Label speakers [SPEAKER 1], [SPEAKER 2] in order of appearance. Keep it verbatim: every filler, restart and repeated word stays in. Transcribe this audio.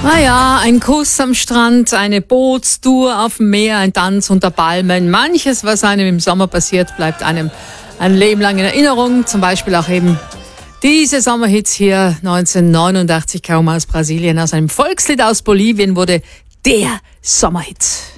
[SPEAKER 1] Ah ja, ein Kuss am Strand, eine Bootstour auf dem Meer, ein Tanz unter Palmen. Manches, was einem im Sommer passiert, bleibt einem ein Leben lang in Erinnerung. Zum Beispiel auch eben diese Sommerhits hier neunzehnhundertneunundachtzig, kaum aus Brasilien, aus einem Volkslied aus Bolivien wurde der Sommerhit.